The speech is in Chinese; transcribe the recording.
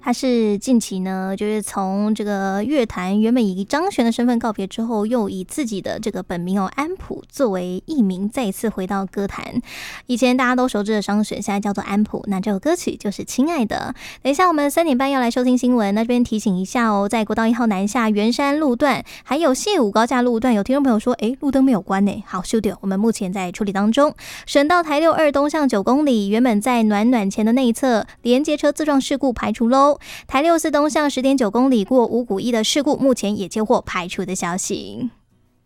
他是近期呢，就是从这个乐坛原本以张悬的身份告别之后，又以自己的这个本名安普作为艺名，再一次回到歌坛。以前大家都熟知的张悬，现在叫做安普。那这首歌曲就是《亲爱的》。等一下我们3点半要来收听新闻，那这边提醒一下哦，在国道1号南下圆山路段，还有谢武高架路段，有听众朋友说，路灯没有关呢。好，修掉，我们目前在处理当中。省道台6二东向9公里，原本在暖前的内侧连接车自撞事故排除喽。台6 4东向10.9公里过五股一的事故，目前也接获排除的消息。